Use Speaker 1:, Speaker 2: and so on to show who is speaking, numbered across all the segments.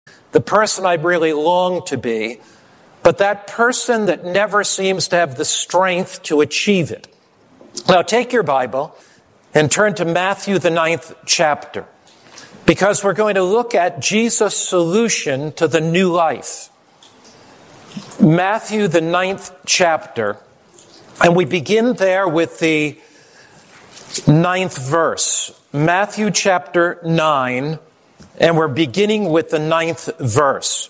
Speaker 1: the person I really long to be, but that person that never seems to have the strength to achieve it. Now take your Bible and turn to Matthew, the 9th chapter, because we're going to look at Jesus' solution to the new life. Matthew, the 9th chapter, and we begin there with the 9th verse. Matthew chapter 9, and we're beginning with the 9th verse.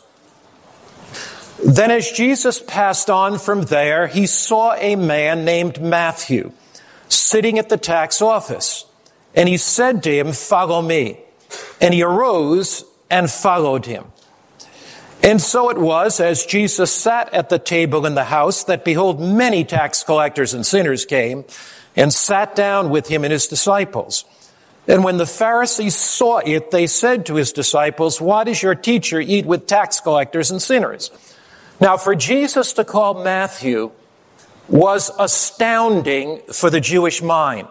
Speaker 1: Then as Jesus passed on from there, he saw a man named Matthew sitting at the tax office. And he said to him, "Follow me." And he arose and followed him. And so it was, as Jesus sat at the table in the house, that behold, many tax collectors and sinners came and sat down with him and his disciples. And when the Pharisees saw it, they said to his disciples, "Why does your teacher eat with tax collectors and sinners?" Now, for Jesus to call Matthew was astounding for the Jewish mind.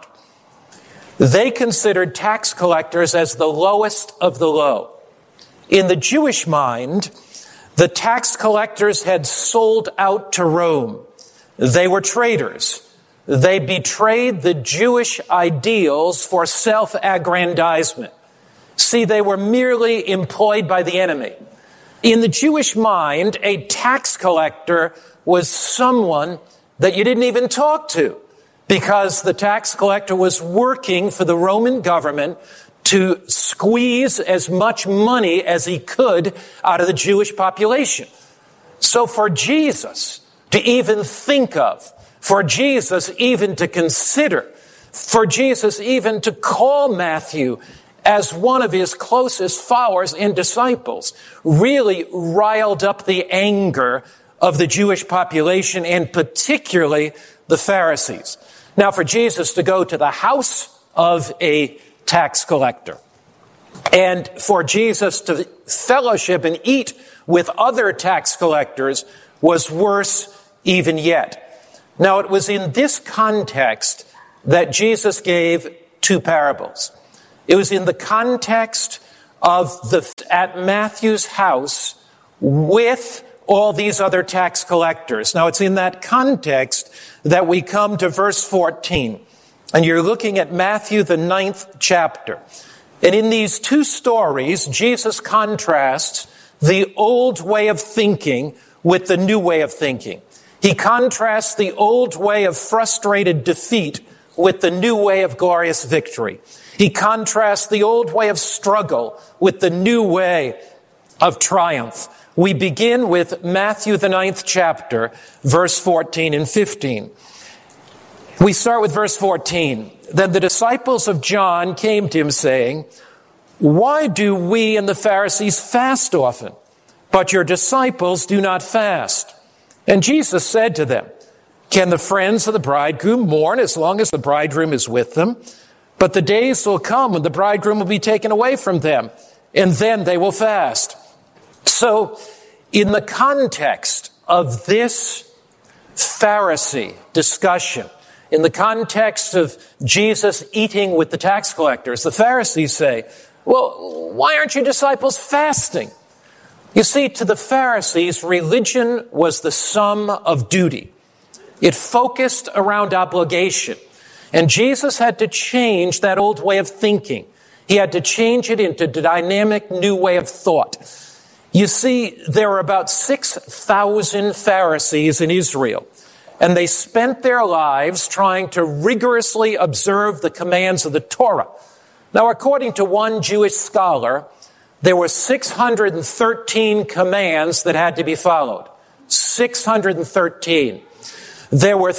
Speaker 1: They considered tax collectors as the lowest of the low. In the Jewish mind, the tax collectors had sold out to Rome. They were traitors. They betrayed the Jewish ideals for self-aggrandizement. See, they were merely employed by the enemy. In the Jewish mind, a tax collector was someone that you didn't even talk to, because the tax collector was working for the Roman government to squeeze as much money as he could out of the Jewish population. So for Jesus to even think of, for Jesus even to consider, for Jesus even to call Matthew as one of his closest followers and disciples, really riled up the anger of the Jewish population, and particularly the Pharisees. Now, for Jesus to go to the house of a tax collector, and for Jesus to fellowship and eat with other tax collectors, was worse even yet. Now, it was in this context that Jesus gave two parables. It was in the context of at Matthew's house with all these other tax collectors. Now, it's in that context that we come to verse 14. And you're looking at Matthew, the 9th chapter. And in these two stories, Jesus contrasts the old way of thinking with the new way of thinking. He contrasts the old way of frustrated defeat with the new way of glorious victory. He contrasts the old way of struggle with the new way of triumph. We begin with Matthew, the 9th chapter, verse 14 and 15. We start with verse 14. Then the disciples of John came to him saying, "Why do we and the Pharisees fast often, but your disciples do not fast?" And Jesus said to them, "Can the friends of the bridegroom mourn as long as the bridegroom is with them? But the days will come when the bridegroom will be taken away from them, and then they will fast." So, in the context of this Pharisee discussion, in the context of Jesus eating with the tax collectors, the Pharisees say, "Well, why aren't your disciples fasting?" You see, to the Pharisees, religion was the sum of duty. It focused around obligation. And Jesus had to change that old way of thinking. He had to change it into a dynamic new way of thought. You see, there were about 6,000 Pharisees in Israel, and they spent their lives trying to rigorously observe the commands of the Torah. Now, according to one Jewish scholar, there were 613 commands that had to be followed. 613. There were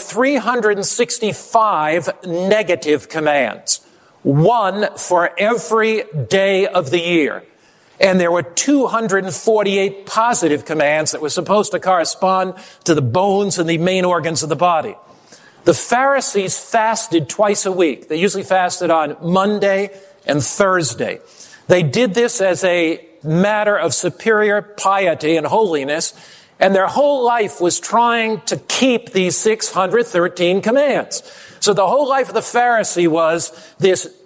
Speaker 1: 365 negative commands, one for every day of the year. And there were 248 positive commands that were supposed to correspond to the bones and the main organs of the body. The Pharisees fasted twice a week. They usually fasted on Monday and Thursday. They did this as a matter of superior piety and holiness, and their whole life was trying to keep these 613 commands. So the whole life of the Pharisee was this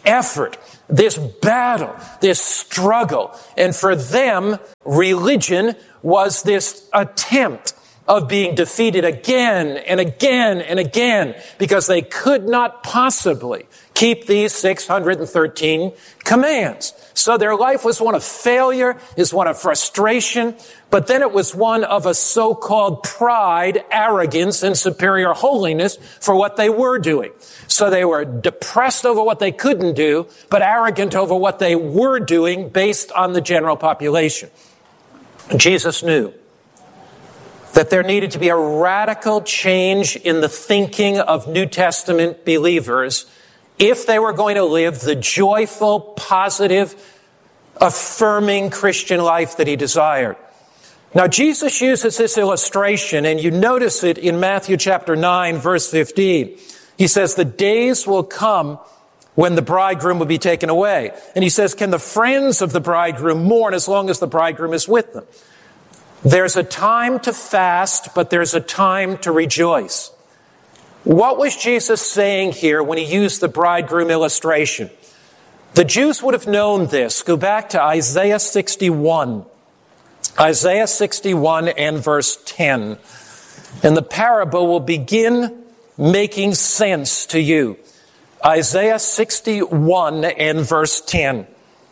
Speaker 1: effort, this battle, this struggle. And for them, religion was this attempt of being defeated again and again and again because they could not possibly keep these 613 commands. So their life was one of failure, is one of frustration, but then it was one of a so-called pride, arrogance, and superior holiness for what they were doing. So they were depressed over what they couldn't do, but arrogant over what they were doing based on the general population. Jesus knew that there needed to be a radical change in the thinking of New Testament believers if they were going to live the joyful, positive, affirming Christian life that he desired. Now, Jesus uses this illustration, and you notice it in Matthew chapter 9, verse 15. He says, the days will come when the bridegroom will be taken away. And he says, can the friends of the bridegroom mourn as long as the bridegroom is with them? There's a time to fast, but there's a time to rejoice. What was Jesus saying here when he used the bridegroom illustration? The Jews would have known this. Go back to Isaiah 61. Isaiah 61 and verse 10. And the parable will begin making sense to you. Isaiah 61 and verse 10.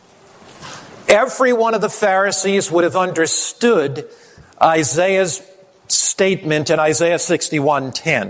Speaker 1: Every one of the Pharisees would have understood Isaiah's statement in Isaiah 61:10.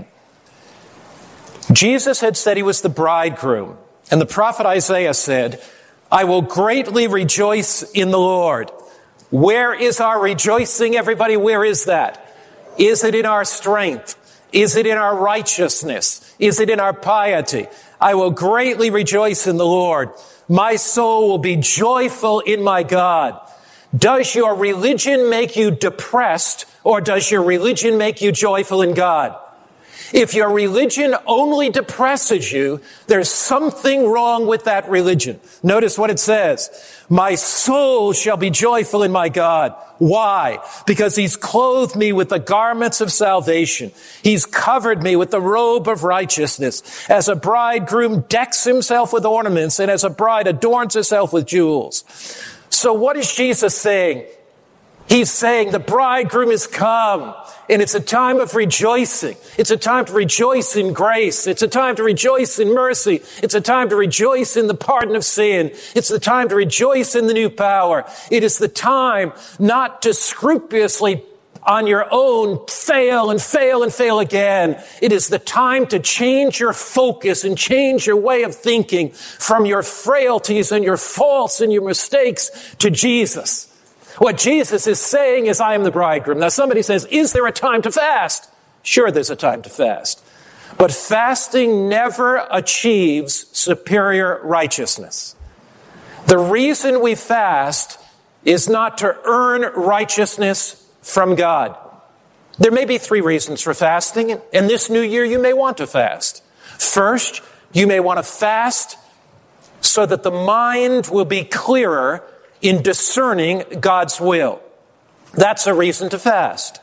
Speaker 1: Jesus had said he was the bridegroom, and the prophet Isaiah said, I will greatly rejoice in the Lord. Where is our rejoicing, everybody? Where is that? Is it in our strength? Is it in our righteousness? Is it in our piety? I will greatly rejoice in the Lord. My soul will be joyful in my God. Does your religion make you depressed, or does your religion make you joyful in God? If your religion only depresses you, there's something wrong with that religion. Notice what it says. My soul shall be joyful in my God. Why? Because he's clothed me with the garments of salvation. He's covered me with the robe of righteousness. As a bridegroom decks himself with ornaments, and as a bride adorns herself with jewels. So what is Jesus saying? He's saying the bridegroom is come, and it's a time of rejoicing. It's a time to rejoice in grace. It's a time to rejoice in mercy. It's a time to rejoice in the pardon of sin. It's the time to rejoice in the new power. It is the time not to scrupulously on your own fail and fail and fail again. It is the time to change your focus and change your way of thinking from your frailties and your faults and your mistakes to Jesus. What Jesus is saying is, I am the bridegroom. Now somebody says, is there a time to fast? Sure, there's a time to fast. But fasting never achieves superior righteousness. The reason we fast is not to earn righteousness from God. There may be 3 reasons for fasting, and this new year you may want to fast. First, you may want to fast so that the mind will be clearer in discerning God's will. That's a reason to fast.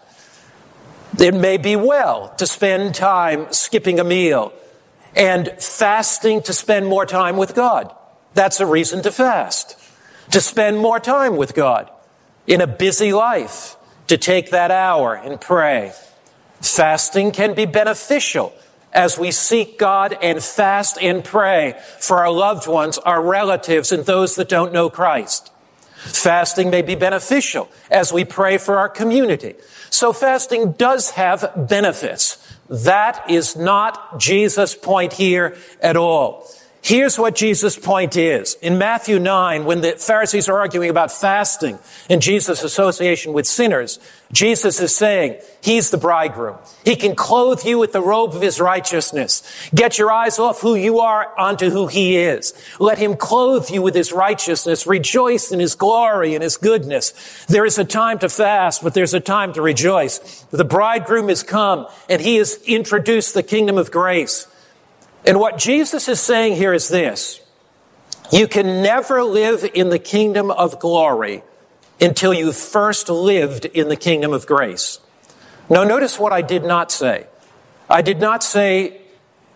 Speaker 1: It may be well to spend time skipping a meal and fasting to spend more time with God. That's a reason to fast. To spend more time with God in a busy life, to take that hour and pray. Fasting can be beneficial as we seek God and fast and pray for our loved ones, our relatives, and those that don't know Christ. Fasting may be beneficial as we pray for our community. So fasting does have benefits. That is not Jesus' point here at all. Here's what Jesus' point is. In Matthew 9, when the Pharisees are arguing about fasting and Jesus' association with sinners, Jesus is saying, he's the bridegroom. He can clothe you with the robe of his righteousness. Get your eyes off who you are onto who he is. Let him clothe you with his righteousness. Rejoice in his glory and his goodness. There is a time to fast, but there's a time to rejoice. The bridegroom is come, and he has introduced the kingdom of grace. And what Jesus is saying here is this. You can never live in the kingdom of glory until you first lived in the kingdom of grace. Now notice what I did not say. I did not say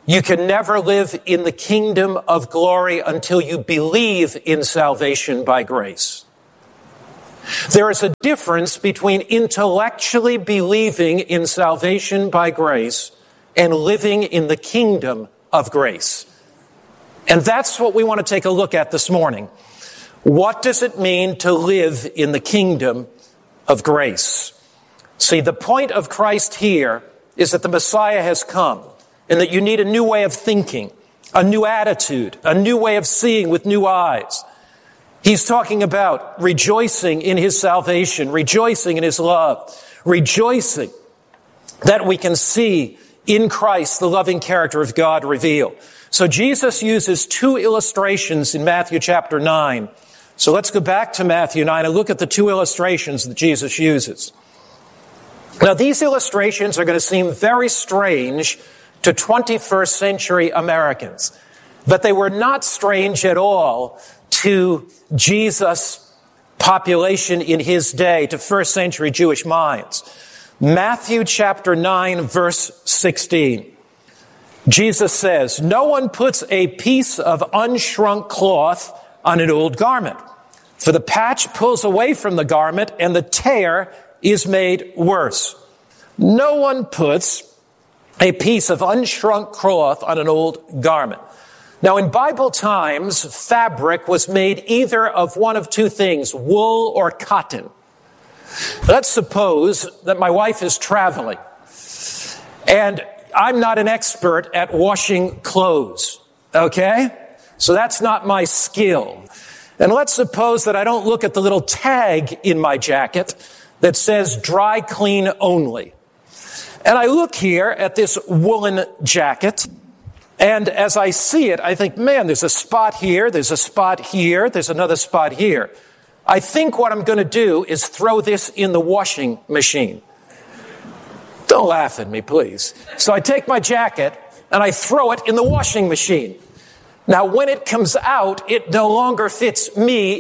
Speaker 1: You can never live in the kingdom of glory until you believe in salvation by grace. There is a difference between intellectually believing in salvation by grace and living in the kingdom of grace. And that's what we want to take a look at this morning. What does it mean to live in the kingdom of grace? See, the point of Christ here is that the Messiah has come and that you need a new way of thinking, a new attitude, a new way of seeing with new eyes. He's talking about rejoicing in his salvation, rejoicing in his love, rejoicing that we can see in Christ the loving character of God revealed. So Jesus uses two illustrations in Matthew chapter 9. So let's go back to Matthew 9 and look at the two illustrations that Jesus uses. Now, these illustrations are going to seem very strange to 21st century Americans, but they were not strange at all to Jesus' population in his day, to first century Jewish minds. Matthew chapter 9, verse 16. Jesus says, "No one puts a piece of unshrunk cloth on an old garment, for the patch pulls away from the garment and the tear is made worse. No one puts a piece of unshrunk cloth on an old garment." Now, in Bible times, fabric was made either of one of two things, wool or cotton. Let's suppose that my wife is traveling, and I'm not an expert at washing clothes, okay? So that's not my skill. And let's suppose that I don't look at the little tag in my jacket that says dry clean only. And I look here at this woolen jacket, and as I see it, I think, man, there's a spot here, there's a spot here, there's another spot here. I think what I'm going to do is throw this in the washing machine. Don't laugh at me, please. So I take my jacket and I throw it in the washing machine. Now, when it comes out, it no longer fits me.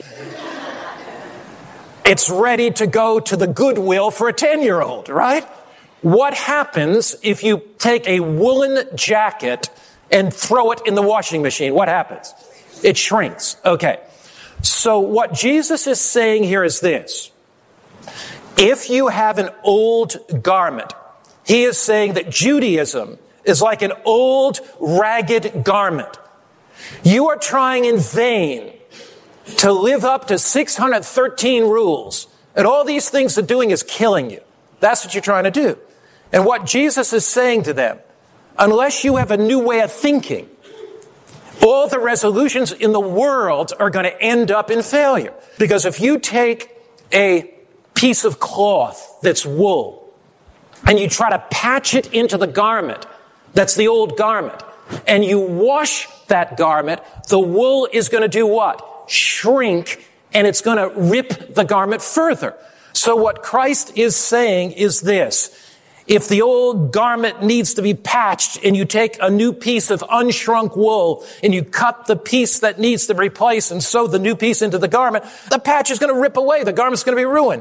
Speaker 1: It's ready to go to the Goodwill for a 10-year-old, right? What happens if you take a woolen jacket and throw it in the washing machine? What happens? It shrinks. Okay. So what Jesus is saying here is this. If you have an old garment, he is saying that Judaism is like an old, ragged garment. You are trying in vain to live up to 613 rules, and all these things are doing is killing you. That's what you're trying to do. And what Jesus is saying to them, unless you have a new way of thinking, all the resolutions in the world are going to end up in failure. Because if you take a piece of cloth that's wool and you try to patch it into the garment that's the old garment, and you wash that garment, the wool is going to do what? Shrink, and it's going to rip the garment further. So what Christ is saying is this. If the old garment needs to be patched and you take a new piece of unshrunk wool and you cut the piece that needs to be replaced and sew the new piece into the garment, the patch is going to rip away. The garment's going to be ruined.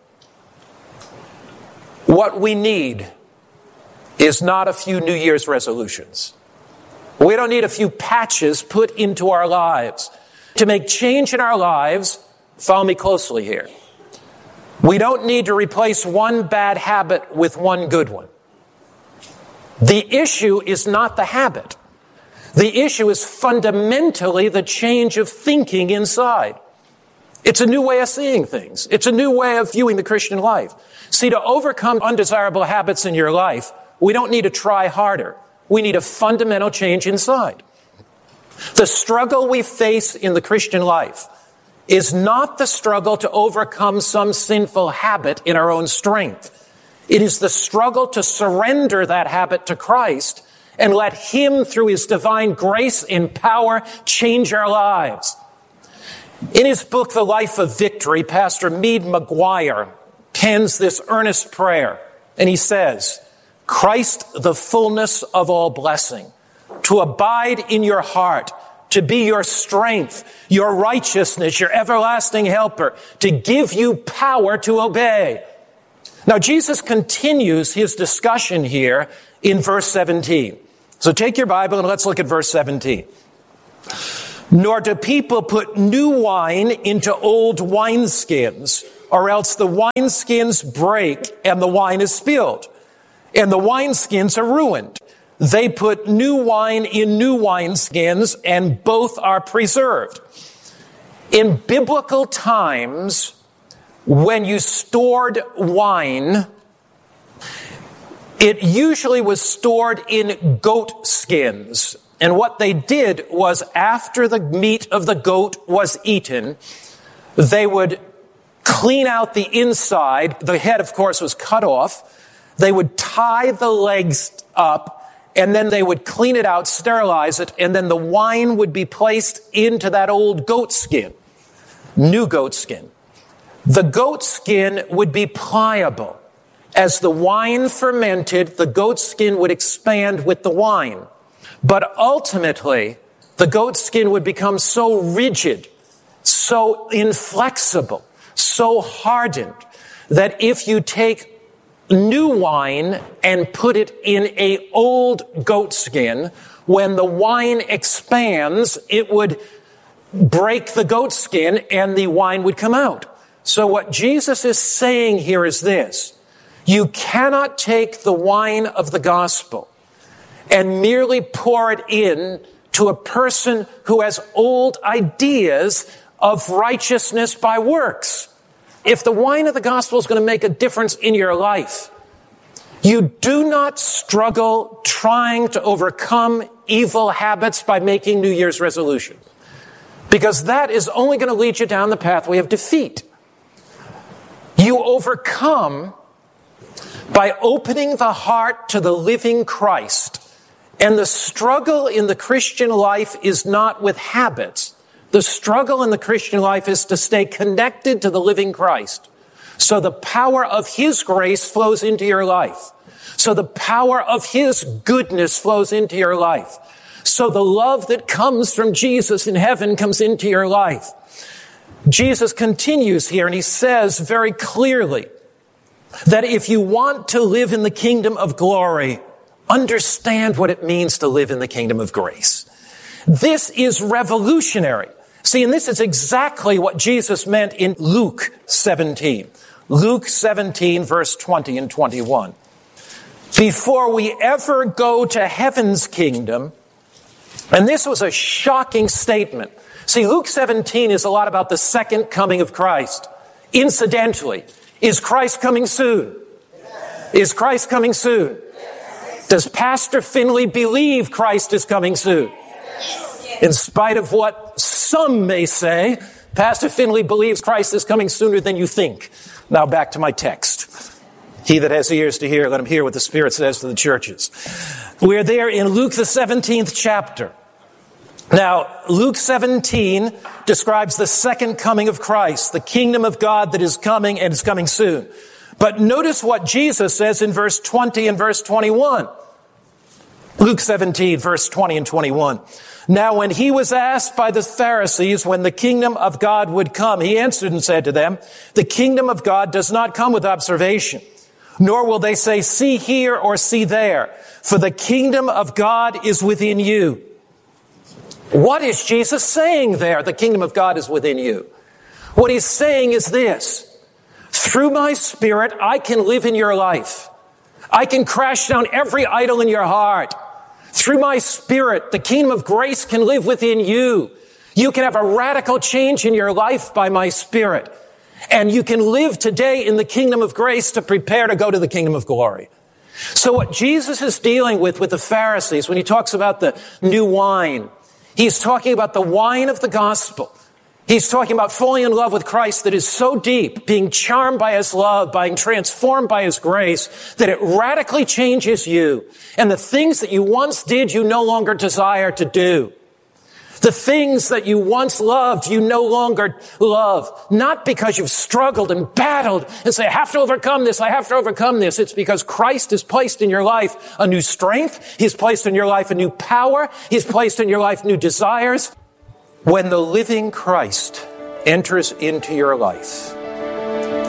Speaker 1: What we need is not a few New Year's resolutions. We don't need a few patches put into our lives. To make change in our lives, follow me closely here. We don't need to replace one bad habit with one good one. The issue is not the habit. The issue is fundamentally the change of thinking inside. It's a new way of seeing things. It's a new way of viewing the Christian life. See, to overcome undesirable habits in your life, we don't need to try harder. We need a fundamental change inside. The struggle we face in the Christian life is not the struggle to overcome some sinful habit in our own strength. It is the struggle to surrender that habit to Christ and let Him, through His divine grace and power, change our lives. In his book, The Life of Victory, Pastor Meade McGuire pens this earnest prayer, and he says, Christ, the fullness of all blessing, to abide in your heart, to be your strength, your righteousness, your everlasting helper, to give you power to obey. Now, Jesus continues his discussion here in verse 17. So take your Bible and let's look at verse 17. Nor do people put new wine into old wineskins, or else the wineskins break and the wine is spilled, and the wineskins are ruined. They put new wine in new wineskins, and both are preserved. In biblical times, when you stored wine, it usually was stored in goat skins. And what they did was, after the meat of the goat was eaten, they would clean out the inside. The head, of course, was cut off. They would tie the legs up, and then they would clean it out, sterilize it, and then the wine would be placed into that old goat skin, new goat skin. The goat skin would be pliable. As the wine fermented, the goat skin would expand with the wine. But ultimately, the goat skin would become so rigid, so inflexible, so hardened, that if you take new wine and put it in an old goat skin, when the wine expands, it would break the goat skin and the wine would come out. So what Jesus is saying here is this: you cannot take the wine of the gospel and merely pour it in to a person who has old ideas of righteousness by works. If the wine of the gospel is going to make a difference in your life, you do not struggle trying to overcome evil habits by making New Year's resolutions, because that is only going to lead you down the pathway of defeat. You overcome by opening the heart to the living Christ. And the struggle in the Christian life is not with habits. The struggle in the Christian life is to stay connected to the living Christ. So the power of His grace flows into your life. So the power of His goodness flows into your life. So the love that comes from Jesus in heaven comes into your life. Jesus continues here, and He says very clearly that if you want to live in the kingdom of glory, understand what it means to live in the kingdom of grace. This is revolutionary. See, and this is exactly what Jesus meant in Luke 17. Luke 17, verse 20 and 21. Before we ever go to heaven's kingdom, and this was a shocking statement. See, Luke 17 is a lot about the second coming of Christ. Incidentally, is Christ coming soon? Is Christ coming soon? Does Pastor Finley believe Christ is coming soon? In spite of what some may say, Pastor Finley believes Christ is coming sooner than you think. Now back to my text. He that has ears to hear, let him hear what the Spirit says to the churches. We're there in Luke the 17th chapter. Now, Luke 17 describes the second coming of Christ, the kingdom of God that is coming and is coming soon. But notice what Jesus says in verse 20 and verse 21. Luke 17, verse 20 and 21. Now, when He was asked by the Pharisees when the kingdom of God would come, He answered and said to them, the kingdom of God does not come with observation, nor will they say, see here or see there, for the kingdom of God is within you. What is Jesus saying there? The kingdom of God is within you. What He's saying is this: through my Spirit, I can live in your life. I can crash down every idol in your heart. Through my Spirit, the kingdom of grace can live within you. You can have a radical change in your life by my Spirit. And you can live today in the kingdom of grace to prepare to go to the kingdom of glory. So what Jesus is dealing with the Pharisees, when He talks about the new wine, He's talking about the wine of the gospel. He's talking about falling in love with Christ that is so deep, being charmed by His love, being transformed by His grace, that it radically changes you. And the things that you once did, you no longer desire to do. The things that you once loved, you no longer love. Not because you've struggled and battled and say, I have to overcome this, I have to overcome this. It's because Christ has placed in your life a new strength. He's placed in your life a new power. He's placed in your life new desires. When the living Christ enters into your life,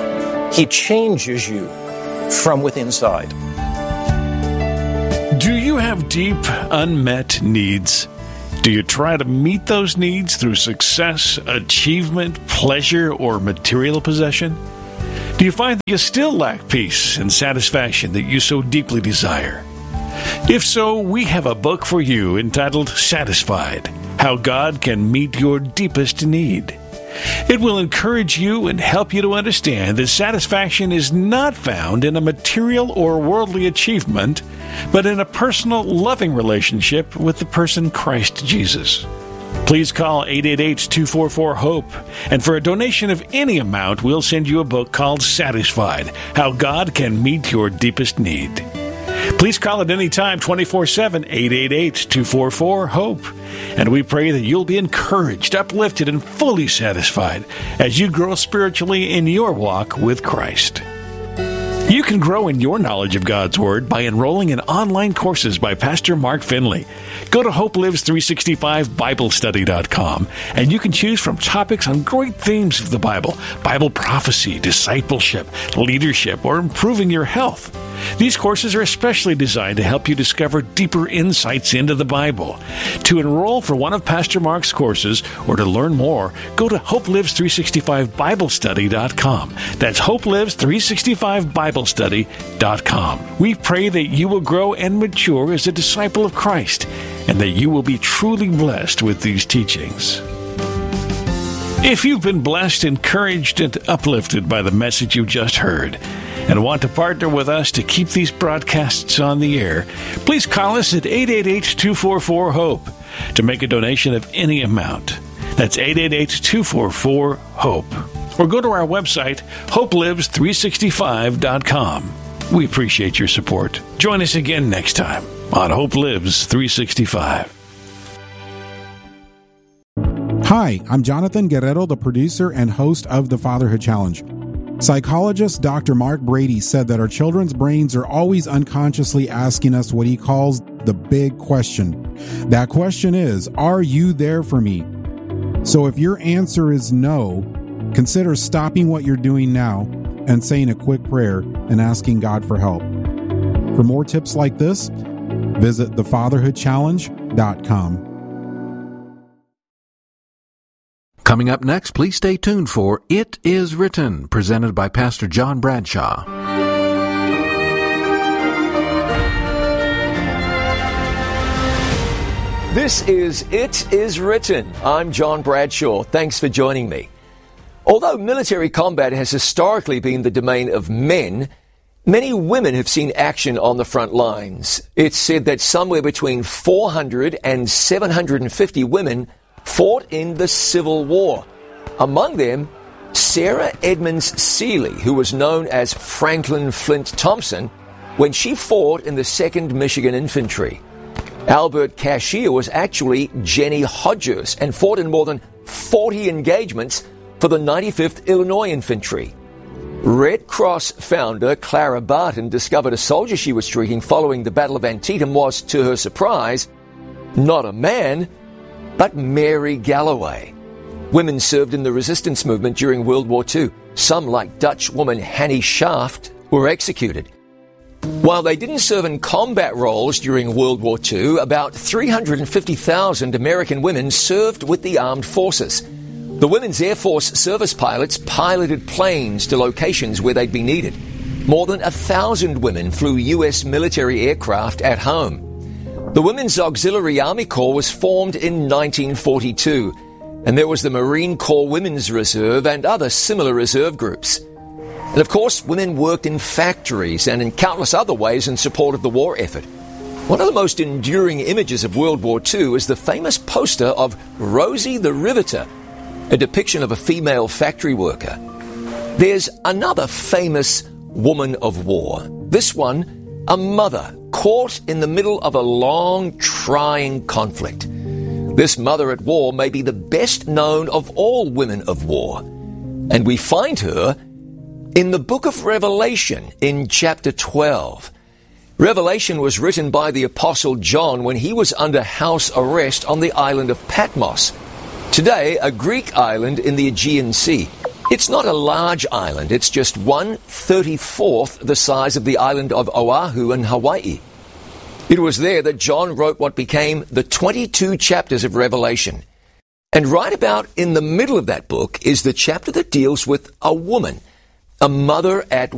Speaker 1: He changes you from within inside.
Speaker 2: Do you you have deep, unmet needs? Do you try to meet those needs through success, achievement, pleasure, or material possession? Do you find that you still lack peace and satisfaction that you so deeply desire? If so, we have a book for you entitled Satisfied: How God Can Meet Your Deepest Need. It will encourage you and help you to understand that satisfaction is not found in a material or worldly achievement, but in a personal, loving relationship with the person Christ Jesus. Please call 888-244-HOPE, and for a donation of any amount, we'll send you a book called Satisfied: How God Can Meet Your Deepest Need. Please call at any time, 24/7, 888-244-HOPE. And we pray that you'll be encouraged, uplifted, and fully satisfied as you grow spiritually in your walk with Christ. You can grow in your knowledge of God's Word by enrolling in online courses by Pastor Mark Finley. Go to HopeLives365BibleStudy.com, and you can choose from topics on great themes of the Bible: Bible prophecy, discipleship, leadership, or improving your health. These courses are especially designed to help you discover deeper insights into the Bible. To enroll for one of Pastor Mark's courses or to learn more, go to HopeLives365BibleStudy.com. That's HopeLives365BibleStudy.com. We pray that you will grow and mature as a disciple of Christ, and that you will be truly blessed with these teachings. If you've been blessed, encouraged, and uplifted by the message you just heard, and want to partner with us to keep these broadcasts on the air, please call us at 888-244-HOPE to make a donation of any amount. That's 888-244-HOPE. Or go to our website, HopeLives365.com. We appreciate your support. Join us again next time on Hope Lives 365.
Speaker 3: Hi, I'm Jonathan Guerrero, the producer and host of The Fatherhood Challenge. Psychologist Dr. Mark Brady said that our children's brains are always unconsciously asking us what he calls the big question. That question is, are you there for me? So if your answer is no, consider stopping what you're doing now and saying a quick prayer and asking God for help. For more tips like this, visit thefatherhoodchallenge.com.
Speaker 4: Coming up next, please stay tuned for It Is Written, presented by Pastor John Bradshaw.
Speaker 5: This is It Is Written. I'm John Bradshaw. Thanks for joining me. Although military combat has historically been the domain of men, many women have seen action on the front lines. It's said that somewhere between 400 and 750 women fought in the Civil War. Among them, Sarah Edmonds Seeley, who was known as Franklin Flint Thompson when she fought in the 2nd Michigan Infantry. Albert Cashier was actually Jenny Hodges and fought in more than 40 engagements for the 95th Illinois Infantry. Red Cross founder Clara Barton discovered a soldier she was treating following the Battle of Antietam was, to her surprise, not a man, but Mary Galloway. Women served in the resistance movement during World War II. Some, like Dutch woman Hannie Schaft, were executed. While they didn't serve in combat roles during World War II, about 350,000 American women served with the armed forces. The Women's Air Force service pilots piloted planes to locations where they'd be needed. More than 1,000 women flew U.S. military aircraft at home. The Women's Auxiliary Army Corps was formed in 1942, and there was the Marine Corps Women's Reserve and other similar reserve groups. And of course, women worked in factories and in countless other ways in support of the war effort. One of the most enduring images of World War II is the famous poster of Rosie the Riveter, a depiction of a female factory worker. There's another famous woman of war. This one, a mother caught in the middle of a long, trying conflict. This mother at war may be the best known of all women of war. And we find her in the book of Revelation in chapter 12. Revelation was written by the Apostle John when he was under house arrest on the island of Patmos, today a Greek island in the Aegean Sea. It's not a large island. It's just 1/34th the size of the island of Oahu in Hawaii. It was there that John wrote what became the 22 chapters of Revelation. And right about in the middle of that book is the chapter that deals with a woman, a mother at